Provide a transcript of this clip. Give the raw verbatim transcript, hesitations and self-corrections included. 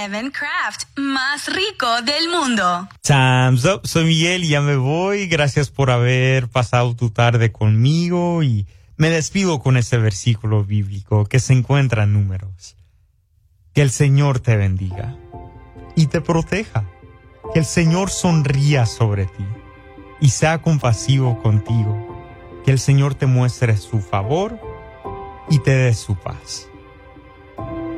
Evan Craft, más rico del mundo. Time's up. Soy Miguel y ya me voy. Gracias por haber pasado tu tarde conmigo y me despido con ese versículo bíblico que se encuentra en Números. Que el Señor te bendiga y te proteja. Que el Señor sonría sobre ti y sea compasivo contigo. Que el Señor te muestre su favor y te dé su paz.